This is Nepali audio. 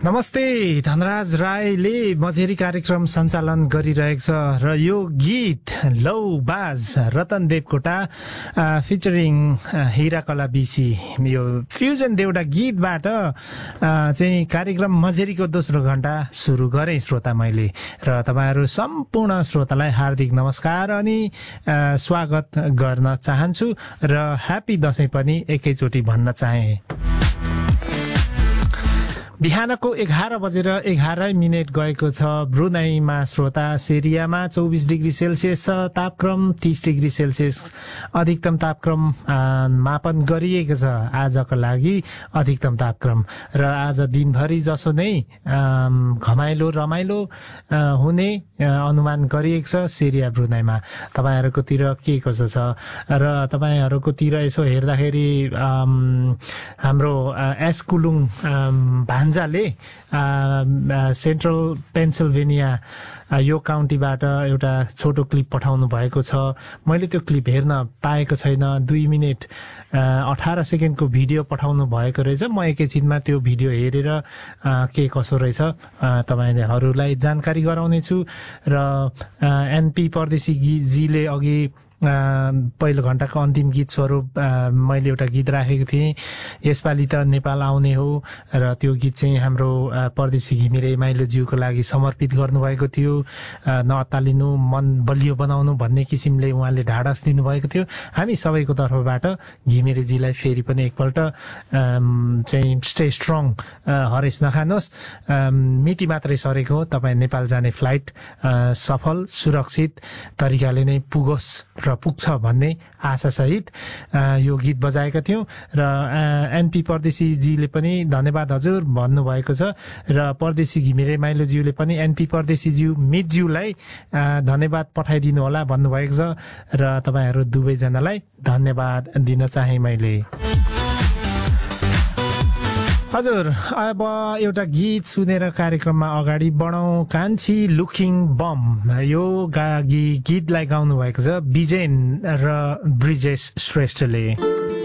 नमस्ते, धनराज राईले मझेरी कार्यक्रम सञ्चालन गरिरहेको छ र यो गीत लौबाज रतन देवकोटा फिचरिङ हिराकला बिसी यो फ्युजन देउडा गीतबाट चाहिँ कार्यक्रम मझेरीको दोस्रो घण्टा सुरु गरेँ श्रोता मैले। र तपाईहरु सम्पूर्ण श्रोतालाई हार्दिक नमस्कार अनि स्वागत गर्न चाहन्छु र ह्यापी दशैं पनि एकैचोटि भन्न चाहे। बिहानको 11:11 गएको छ। ब्रुनाईमा श्रोता सेरियामा 24 डिग्री सेल्सियस छ तापक्रम, 30 डिग्री सेल्सियस अधिकतम तापक्रम मापन गरिएको छ आजको लागि अधिकतम तापक्रम। र आज दिनभरि जसो नै घमाइलो रमाइलो हुने अनुमान गरिएको छ सेरिया ब्रुनाईमा। तपाईहरुकोतिर के कसो छ र तपाईहरुकोतिर यसो हेर्दाखेरि हाम्रो एस्कुलुङ भान्जाले सेन्ट्रल पेन्सिल्भेनिया यो काउन्टीबाट एउटा छोटो क्लिप पठाउनु भएको छ। मैले त्यो क्लिप हेर्न पाएको छैन। 2 मिनेट 18 सेकेन्डको भिडियो पठाउनु भएको रहेछ। म एकैछिनमा त्यो भिडियो हेरेर के कसो रहेछ तपाईहरुलाई जानकारी गराउनेछु। र एनपी परदेशी जीले अघि पहिलो घण्टाको अन्तिम गीत स्वरूप मैले एउटा गीत राखेको थिएँ, यसपालि त नेपाल आउने हो। र त्यो गीत चाहिँ हाम्रो परदेशी घिमिरे माइलो ज्यूको लागि समर्पित गर्नुभएको थियो। नअत्तालिनु, मन बलियो बनाउनु भन्ने किसिमले उहाँले ढाडस दिनुभएको थियो। हामी सबैको तर्फबाट घिमिरेजीलाई फेरि पनि एकपल्ट चाहिँ स्टे स्ट्रङ, हरेस नखानुहोस्। मिति मात्रै सरेको हो, तपाईँ नेपाल जाने फ्लाइट सफल सुरक्षित तरिकाले नै पुगोस् र पुग्छ भन्ने आशा सहित यो गीत बजाएका थियौं। र एनपी परदेशीजीले पनि धन्यवाद हजुर भन्नुभएको छ। र परदेशी घिमिरे माइलोज्यूले पनि एनपी परदेशीज्यू मितज्यूलाई धन्यवाद पठाइदिनु होला भन्नुभएको छ। र तपाईहरु दुवैजनालाई धन्यवाद दिन चाहे मैले। हजुर, अब एउटा गीत सुनेर कार्यक्रममा अगाडि बढौं। कान्छी लुकिङ बम यो गीतलाई गाउनु भएको छ विजयन र ब्रिजेश श्रेष्ठले।